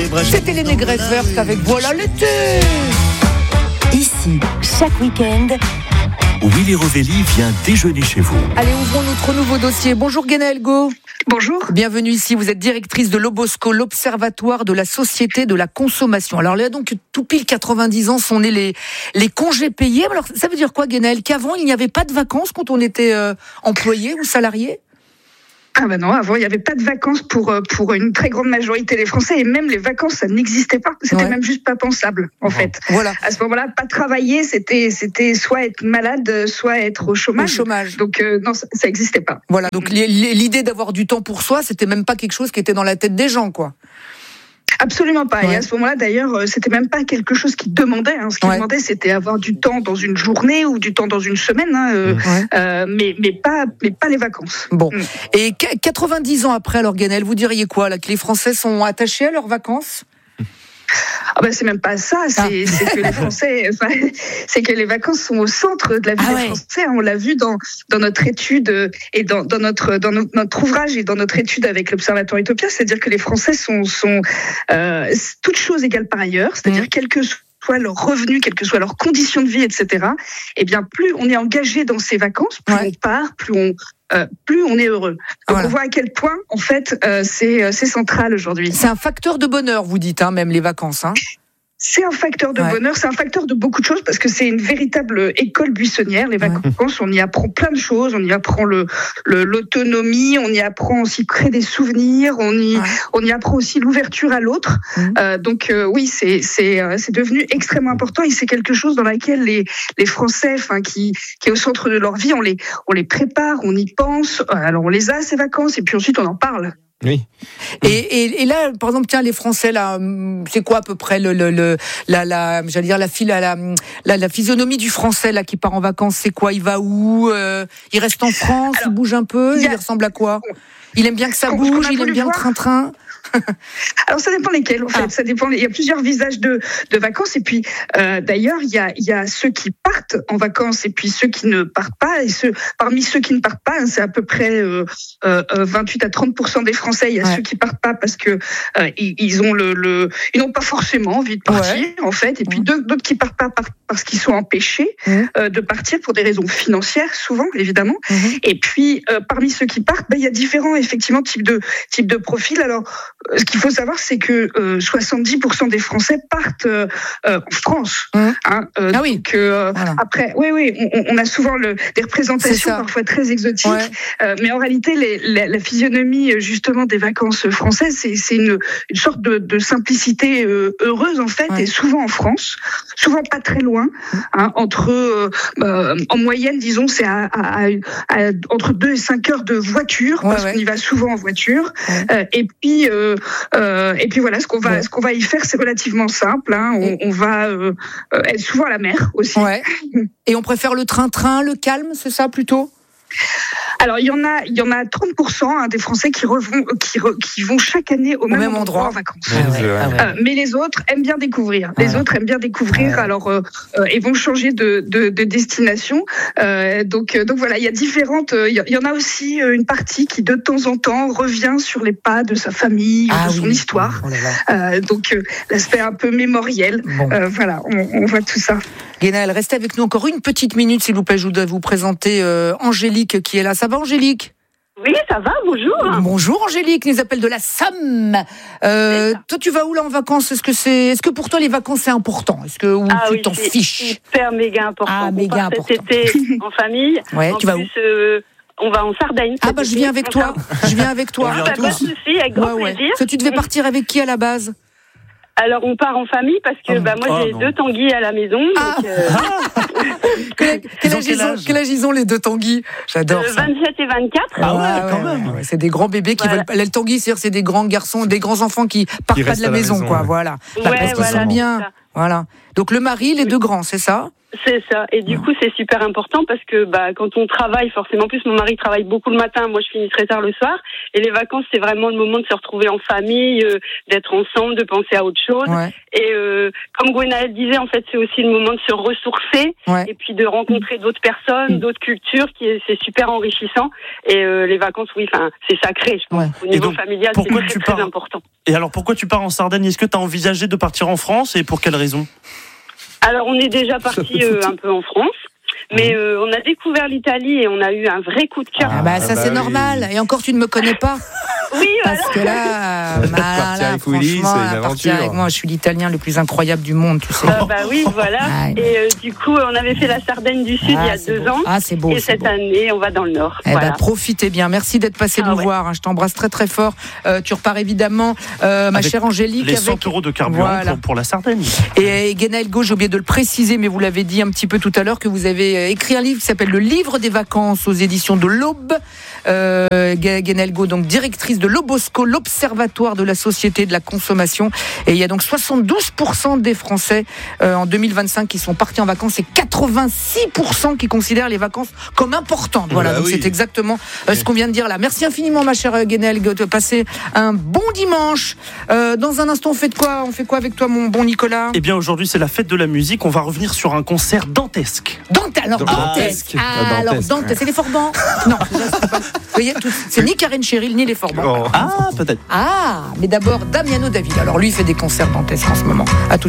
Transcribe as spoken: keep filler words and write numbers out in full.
C'était les Négresses Vertes avec Voilà l'été. Ici, chaque week-end, Willy Rovelli vient déjeuner chez vous. Allez, ouvrons notre nouveau dossier. Bonjour Guénelle Go. Bonjour. Bienvenue ici, vous êtes directrice de l'Obosco, l'Observatoire de la Société de la Consommation. Alors là, donc, tout pile quatre-vingt-dix ans sont nés les, les congés payés. Alors, ça veut dire quoi, Guénelle? Qu'avant, il n'y avait pas de vacances quand on était euh, employé ou salarié? Ah ben non, avant il n'y avait pas de vacances pour, pour une très grande majorité des Français, et même les vacances ça n'existait pas, c'était ouais. même juste pas pensable en fait. Voilà. À ce moment-là, pas travailler, c'était, c'était soit être malade, soit être au chômage. Au chômage. Donc euh, non, ça n'existait pas. Voilà, donc l'idée d'avoir du temps pour soi, c'était même pas quelque chose qui était dans la tête des gens, quoi. Absolument pas. Ouais. Et à ce moment-là, d'ailleurs, c'était même pas quelque chose qu'ils demandaient. Hein. Ce qu'ils ouais. demandaient, c'était avoir du temps dans une journée ou du temps dans une semaine, hein, euh, ouais. euh, mais mais pas mais pas les vacances. Bon. Mm. Et quatre-vingt-dix ans après, alors Guénelle, vous diriez quoi là, que les Français sont attachés à leurs vacances? Ah ben c'est même pas ça, c'est, ah. c'est que les Français, enfin, c'est que les vacances sont au centre de la vie ah des ouais. Français. On l'a vu dans dans notre étude et dans dans notre dans no, notre ouvrage et dans notre étude avec l'Observatoire Utopia, c'est-à-dire que les Français sont sont euh, toutes choses égales par ailleurs, c'est-à-dire mmh. quel que soit leur revenu, quelles que soient leurs conditions de vie, et cetera. Eh bien, plus on est engagé dans ces vacances, plus ouais. on part, plus on Euh, plus on est heureux. Donc voilà. On voit à quel point, en fait, euh, c'est, c'est central aujourd'hui. C'est un facteur de bonheur, vous dites, hein, même les vacances. Hein. C'est un facteur de ouais. bonheur, c'est un facteur de beaucoup de choses parce que c'est une véritable école buissonnière. Les vacances, ouais. on y apprend plein de choses, on y apprend le, le l'autonomie, on y apprend aussi créer des souvenirs, on y ouais. on y apprend aussi l'ouverture à l'autre. Mmh. Euh, donc euh, oui, c'est c'est euh, c'est devenu extrêmement important et c'est quelque chose dans laquelle les les Français, enfin qui qui est au centre de leur vie, on les on les prépare, on y pense. Alors on les a ces vacances et puis ensuite on en parle. Oui. Et, et, et là, par exemple, tiens, les Français, là, c'est quoi à peu près le, le, le la, la, j'allais dire la, la, la, la physionomie du Français là qui part en vacances, c'est quoi? Il va où? euh, Il reste en France? Alors, il bouge un peu? Il, a... il ressemble à quoi? Il aime bien que ça bouge? Il aime bien voir. Le train-train? Alors ça dépend lesquels en fait, ah. ça dépend. Il y a plusieurs visages de, de vacances et puis euh, d'ailleurs il y a, il y a ceux qui partent en vacances et puis ceux qui ne partent pas et ceux, parmi ceux qui ne partent pas, c'est à peu près euh, euh, vingt-huit à trente pour cent des Français. Il y a ouais. ceux qui partent pas parce que euh, ils, ils ont le, le, ils n'ont pas forcément envie de partir ouais. en fait et puis ouais. d'autres, d'autres qui partent pas parce qu'ils sont empêchés ouais. euh, de partir pour des raisons financières souvent évidemment. Mmh. Et puis euh, parmi ceux qui partent, ben, il y a différents effectivement types de types de profils. Alors ce qu'il faut savoir, c'est que euh, soixante-dix pour cent des Français partent euh, euh, en France. Mmh. Hein, euh, ah oui. Donc, euh, voilà. Après, oui, oui, on, on a souvent le, des représentations parfois très exotiques, ouais. euh, mais en réalité, les, la, la physionomie justement des vacances françaises, c'est, c'est une, une sorte de, de simplicité euh, heureuse en fait, ouais. et souvent en France, souvent pas très loin, hein, entre euh, euh, en moyenne, disons, c'est à, à, à, à, entre deux et cinq heures de voiture, ouais, parce ouais. qu'on y va souvent en voiture, ouais. euh, et puis euh, Euh, et puis voilà, ce qu'on va, ouais. ce qu'on va y faire, c'est relativement simple. Hein. On, on va euh, être souvent à la mer aussi. Ouais. Et on préfère le train-train, le calme, c'est ça plutôt ? Alors il y en a, il y en a trente pour cent hein, des Français qui, revont, qui, re, qui vont chaque année au, au même, même endroit, endroit en vacances. Ah ouais, ah ouais. euh, mais les autres aiment bien découvrir. Les ah. autres aiment bien découvrir. Ah. Alors euh, euh, ils vont changer de, de, de destination. Euh, donc donc voilà, il y a différentes. Il y, y en a aussi une partie qui de temps en temps revient sur les pas de sa famille, ah, de son oui. histoire. Oh là là. Euh, donc euh, l'aspect un peu mémoriel. Bon. Euh, voilà, on, on voit tout ça. Guénelle, restez avec nous encore une petite minute, s'il vous plaît. Je voudrais vous présenter euh, Angélique qui est là. Ça va, Angélique ? Oui, ça va, bonjour. Bonjour, Angélique, nous appelle de la Somme. Euh, toi, tu vas où là en vacances ? Est-ce que c'est, est-ce que pour toi les vacances c'est important ? Est-ce que ou ah tu oui, t'en c'est fiches ? Hyper méga important. Ah, on méga important. Cet été en famille. Ouais, en tu vas plus, où ? euh, On va en Sardaigne. Ah bah je viens avec toi. Je viens avec toi. Ah, bah, pas de souci, avec grand ouais, ouais. plaisir. Ça, tu devais partir avec qui à la base ? Alors on part en famille parce que oh, bah, moi oh, j'ai non. deux tanguis à la maison. Ah. Donc, euh... quel, quel, âge quel, âge quel âge ils ont les deux tanguis ? J'adore euh, ça. vingt-sept et vingt-quatre. Ah ouais, ouais quand ouais, même. Ouais, c'est des grands bébés qui voilà. veulent. Les tanguis, c'est-à-dire c'est des grands garçons, des grands enfants qui partent qui pas de la, la maison, maison, quoi. Ouais. Voilà. Ouais, parce qu'ils voilà, sont bien. Voilà. Donc le mari, les oui. deux grands, c'est ça ? C'est ça. Et du coup, c'est super important parce que bah quand on travaille, forcément, en plus mon mari travaille beaucoup le matin, moi je finis très tard le soir. Et les vacances, c'est vraiment le moment de se retrouver en famille, euh, d'être ensemble, de penser à autre chose. Ouais. Et euh, comme Gwenaëlle disait, en fait, c'est aussi le moment de se ressourcer Ouais. et puis de rencontrer d'autres personnes, d'autres cultures, qui est, c'est super enrichissant. Et euh, les vacances, oui, enfin, c'est sacré, je pense. Ouais. Au niveau donc, familial, c'est pourquoi très, tu très pars important. Et alors, pourquoi tu pars en Sardaigne? Est-ce que tu as envisagé de partir en France et pour quelle raison? Alors, on est déjà parti euh, un peu en France. Mais euh, on a découvert l'Italie et on a eu un vrai coup de cœur. Ah bah ça bah c'est oui. normal. Et encore tu ne me connais pas. Oui, Parce voilà. que là, euh, bah, Partir là, avec Willy, franchement, c'est une à partir aventure. avec moi, je suis l'Italien le plus incroyable du monde, tu sais. Ah bah oui, voilà. Ouais. Et euh, du coup, on avait fait la Sardaigne du Sud Ah, il y a c'est deux beau. ans. Ah c'est beau. Et c'est cette beau. année, on va dans le Nord. Eh voilà. ben, profitez bien. Merci d'être passé Ah nous ouais. voir. hein. Je t'embrasse très très fort. Euh, tu repars évidemment, euh, ma Avec chère Angélique, Les avec cent euros de carburant Voilà. pour, pour la Sardaigne. Et Gwenaëlle Gau, j'ai oublié de le préciser, mais vous l'avez dit un petit peu tout à l'heure, que vous avez écrit un livre qui s'appelle Le Livre des vacances aux éditions de l'Aube. Euh, Gwenaëlle Gau, donc directrice de l'Obosco, l'Observatoire de la société de la consommation. Et il y a donc soixante-douze pour cent des Français euh, en deux mille vingt-cinq qui sont partis en vacances et quatre-vingt-six pour cent qui considèrent les vacances comme importantes. Voilà, Bah donc oui. c'est exactement euh, ce qu'on vient de dire là. Merci infiniment, ma chère Gwenaëlle Gau, de passer un bon dimanche. Euh, dans un instant, on fait de quoi On fait quoi avec toi, mon bon Nicolas? Eh bien, aujourd'hui, c'est la fête de la musique. On va revenir sur un concert dantesque. Dante, alors Dantesque. Dantesque. Ah, Ah, alors Dantesque, Dante, ouais. c'est les Forbans. Non, c'est pas- vous voyez, tout- c'est ni Karen Cheryl ni les Forbans. Oh. Ah, peut-être. Ah, mais d'abord Damiano David. Alors lui, il fait des concerts dantesques en ce moment. À tout